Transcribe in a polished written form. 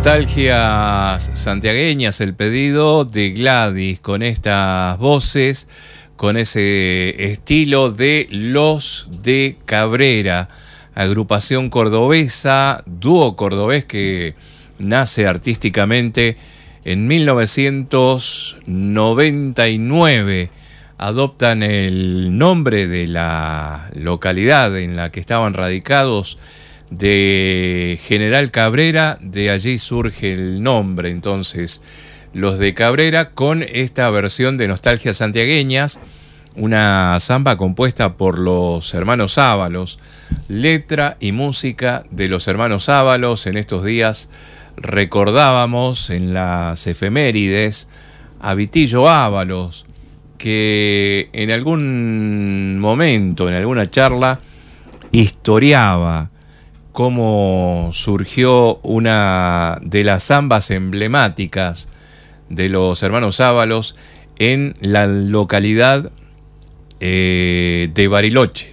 Nostalgias santiagueñas, el pedido de Gladys con estas voces, con ese estilo de Los de Cabrera, agrupación cordobesa, dúo cordobés que nace artísticamente en 1999. Adoptan el nombre de la localidad en la que estaban radicados, de General Cabrera, de allí surge el nombre. Entonces, Los de Cabrera, con esta versión de Nostalgias santiagueñas, una samba compuesta por los hermanos Ábalos, letra y música de los hermanos Ábalos. En estos días recordábamos en las efemérides a Vitillo Ábalos, que en algún momento, en alguna charla, historiaba cómo surgió una de las zambas emblemáticas de los hermanos Ábalos en la localidad de Bariloche.